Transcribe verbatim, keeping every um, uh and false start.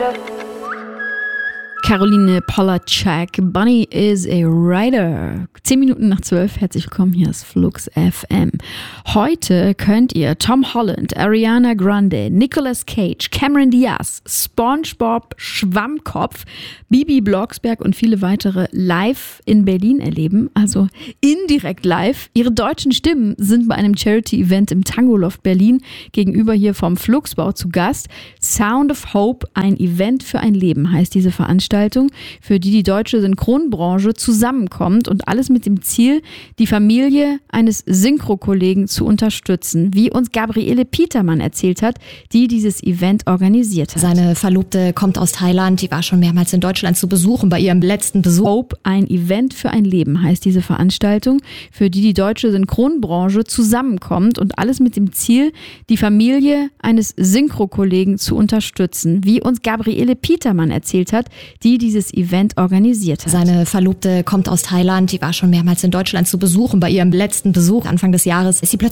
Caroline Polacek, Bunny is a Rider. Zehn Minuten nach zwölf, herzlich willkommen, hier ist Flux F M. Heute könnt ihr Tom Holland, Ariana Grande, Nicolas Cage, Cameron Diaz, SpongeBob Schwammkopf, Bibi Blocksberg und viele weitere live in Berlin erleben, also indirekt live. Ihre deutschen Stimmen sind bei einem Charity-Event im Tangoloft Berlin gegenüber hier vom Fluxbau zu Gast. Sound of Hope, ein Event für ein Leben, heißt diese Veranstaltung, für die die deutsche Synchronbranche zusammenkommt und alles mit dem Ziel, die Familie eines Synchro-Kollegen zu unterstützen, wie uns Gabriele Petermann erzählt hat, die dieses Event organisiert hat. Seine Verlobte kommt aus Thailand, die war schon mehrmals in Deutschland zu besuchen. Bei ihrem letzten Besuch. Hope, ein Event für ein Leben, heißt diese Veranstaltung, für die die deutsche Synchronbranche zusammenkommt und alles mit dem Ziel, die Familie eines Synchro-Kollegen zu unterstützen, wie uns Gabriele Petermann erzählt hat, die dieses Event organisiert hat. Seine Verlobte kommt aus Thailand, die war schon mehrmals in Deutschland zu besuchen. Bei ihrem letzten Besuch Anfang des Jahres ist sie plötzlich